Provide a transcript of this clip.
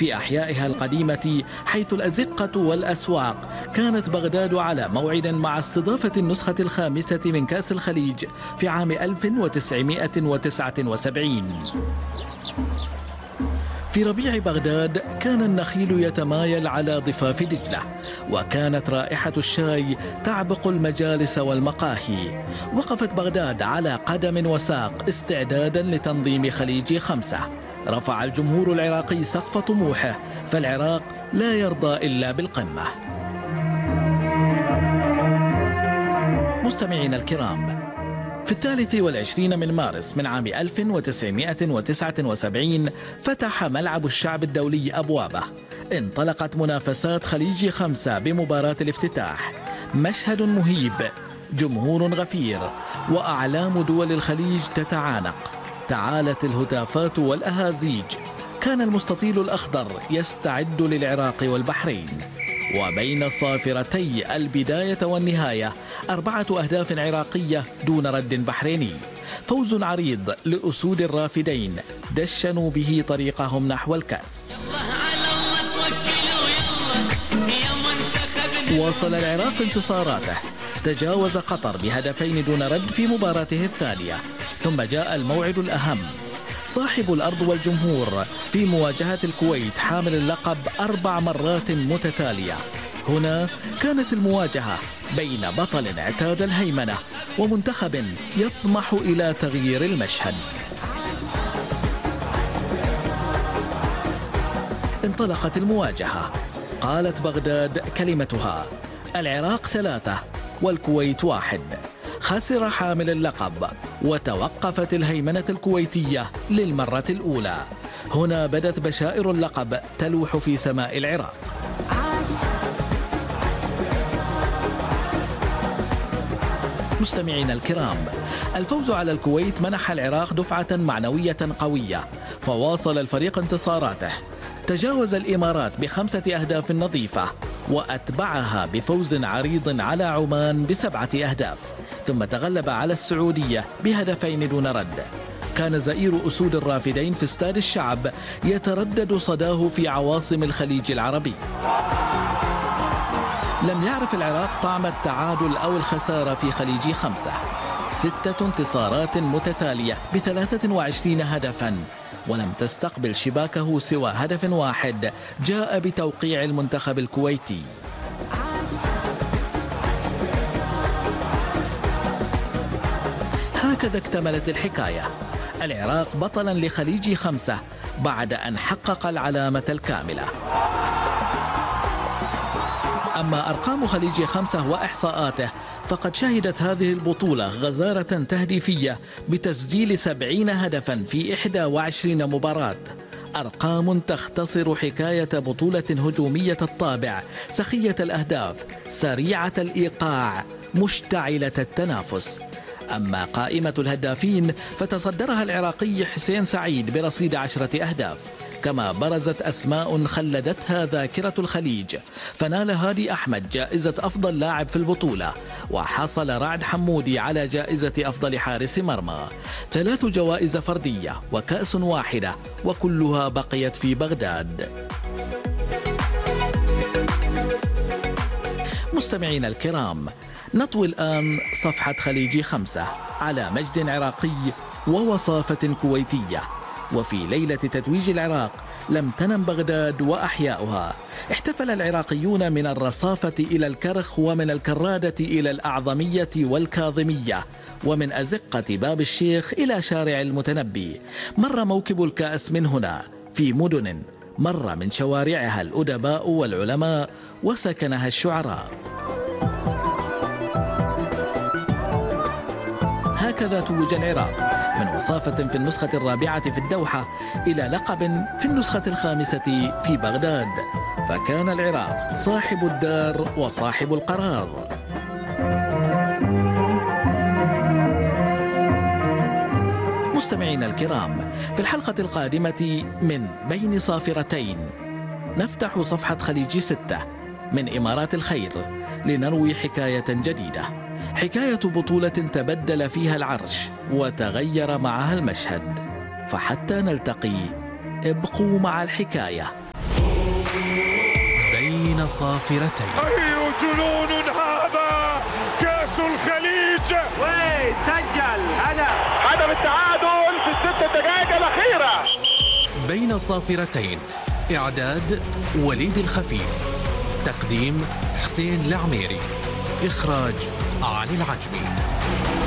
في أحيائها القديمة حيث الأزقة والأسواق. كانت بغداد على موعد مع استضافة النسخة الخامسة من كأس الخليج في عام 1979. في ربيع بغداد كان النخيل يتمايل على ضفاف دجلة، وكانت رائحة الشاي تعبق المجالس والمقاهي. وقفت بغداد على قدم وساق استعدادا لتنظيم خليج 5. رفع الجمهور العراقي سقف طموحه، فالعراق لا يرضى إلا بالقمة. مستمعينا الكرام، في 23 من مارس من عام 1979 فتح ملعب الشعب الدولي أبوابه. انطلقت منافسات خليج 5 بمباراة الافتتاح. مشهد مهيب، جمهور غفير، وأعلام دول الخليج تتعانق. تعالت الهتافات والأهازيج. كان المستطيل الأخضر يستعد للعراق والبحرين، وبين صافرتي البداية والنهاية 4 أهداف عراقية دون رد بحريني. فوز عريض لأسود الرافدين دشنوا به طريقهم نحو الكأس. واصل العراق انتصاراته، تجاوز قطر ب2 دون رد في مباراته الثانية. ثم جاء الموعد الأهم، صاحب الأرض والجمهور في مواجهة الكويت حامل اللقب 4 مرات متتالية. هنا كانت المواجهة بين بطل اعتاد الهيمنة ومنتخب يطمح إلى تغيير المشهد. انطلقت المواجهة. قالت بغداد كلمتها: العراق 3 والكويت 1. خسر حامل اللقب، وتوقفت الهيمنة الكويتية للمرة الأولى. هنا بدت بشائر اللقب تلوح في سماء العراق. مستمعينا الكرام، الفوز على الكويت منح العراق دفعة معنوية قوية، فواصل الفريق انتصاراته. تجاوز الإمارات ب5 أهداف نظيفة، وأتبعها بفوز عريض على عمان ب7 أهداف، ثم تغلب على السعودية ب2 دون رد. كان زئير أسود الرافدين في استاد الشعب يتردد صداه في عواصم الخليج العربي. لم يعرف العراق طعم التعادل أو الخسارة في خليج 5. 6 انتصارات متتالية ب23 هدفا، ولم تستقبل شباكه سوى هدف واحد جاء بتوقيع المنتخب الكويتي. هكذا اكتملت الحكاية. العراق بطلا لخليج 5 بعد أن حقق العلامة الكاملة. أما أرقام خليج 5 وإحصاءاته فقد شهدت هذه البطولة غزارة تهديفية بتسجيل 70 هدفا في 21 مباراة. أرقام تختصر حكاية بطولة هجومية الطابع، سخية الأهداف، سريعة الإيقاع، مشتعلة التنافس. أما قائمة الهدافين فتصدرها العراقي حسين سعيد برصيد 10 أهداف، كما برزت أسماء خلدتها ذاكرة الخليج. فنال هادي أحمد جائزة أفضل لاعب في البطولة، وحصل رعد حمودي على جائزة أفضل حارس مرمى. 3 جوائز فردية وكأس واحدة، وكلها بقيت في بغداد. مستمعينا الكرام، نطوي الآن صفحة خليج 5 على مجد عراقي ووصافة كويتية. وفي ليلة تتويج العراق لم تنم بغداد وأحياؤها. احتفل العراقيون من الرصافة إلى الكرخ، ومن الكرادة إلى الأعظمية والكاظمية، ومن أزقة باب الشيخ إلى شارع المتنبي. مر موكب الكأس من هنا في مدن مر من شوارعها الأدباء والعلماء وسكنها الشعراء. هكذا توج العراق من وصافة في النسخة الرابعة في الدوحة إلى لقب في النسخة الخامسة في بغداد، فكان العراق صاحب الدار وصاحب القرار. مستمعينا الكرام، في الحلقة القادمة من بين صافرتين نفتح صفحة خليج 6 من إمارات الخير لنروي حكاية جديدة، حكاية بطولة تبدل فيها العرش وتغير معها المشهد. فحتى نلتقي ابقوا مع الحكاية. بين صافرتين. أي جنون هذا! كأس الخليج وسجل هدف التعادل في الست دقائق الأخيرة. بين صافرتين، إعداد وليد الخفيف، تقديم حسين العميري، إخراج علي العجمي.